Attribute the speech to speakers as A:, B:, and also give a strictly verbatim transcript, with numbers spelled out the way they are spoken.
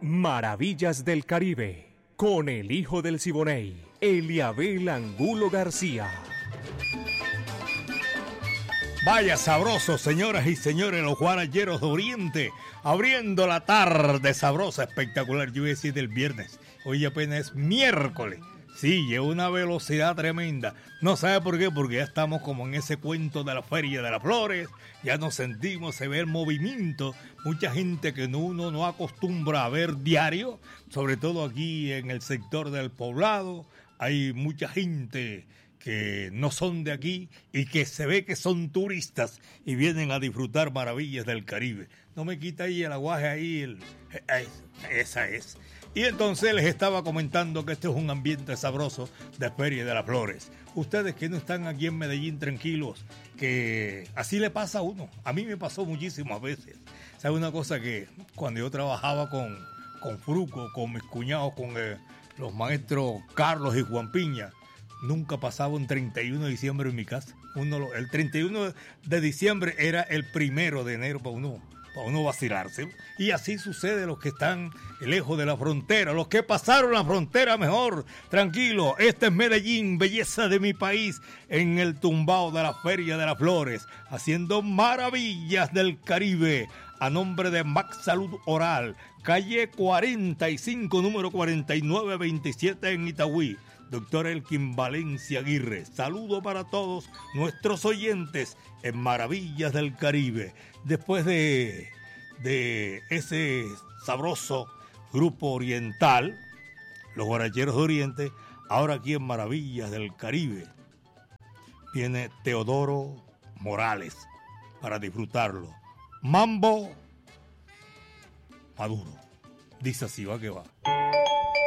A: Maravillas del Caribe, con el hijo del Siboney, Eliabel Angulo García.
B: Vaya sabroso, señoras y señores, los guarayeros de Oriente, abriendo la tarde sabrosa, espectacular. Yo iba a decir del viernes, hoy apenas es miércoles. Sí, lleva una velocidad tremenda. No sabe por qué, porque ya estamos como en ese cuento de la Feria de las Flores. Ya nos sentimos, se ve el movimiento. Mucha gente que uno no acostumbra a ver diario, sobre todo aquí en el sector del Poblado. Hay mucha gente que no son de aquí y que se ve que son turistas y vienen a disfrutar maravillas del Caribe. No me quita ahí el aguaje ahí, el, esa es. Y entonces les estaba comentando que este es un ambiente sabroso de Feria de las Flores. Ustedes que no están aquí en Medellín tranquilos, que así le pasa a uno. A mí me pasó muchísimas veces. ¿Sabe una cosa? Que cuando yo trabajaba con, con Fruco, con mis cuñados, con eh, los maestros Carlos y Juan Piña, nunca pasaba un treinta y uno de diciembre en mi casa. Uno, el treinta y uno de diciembre era el primero de enero para uno, para uno vacilarse. Y así sucede los que están lejos de la frontera, los que pasaron la frontera mejor. Tranquilo, este es Medellín, belleza de mi país, en el tumbao de la Feria de las Flores, haciendo maravillas del Caribe, a nombre de Max Salud Oral, calle cuarenta y cinco, número cuarenta y nueve veintisiete en Itagüí. Doctor Elkin Valencia Aguirre, saludo para todos nuestros oyentes en Maravillas del Caribe. Después de, de ese sabroso grupo oriental, los Guarayeros de Oriente, ahora aquí en Maravillas del Caribe viene Teodoro Morales para disfrutarlo. Mambo Maduro. Dice así, va que va.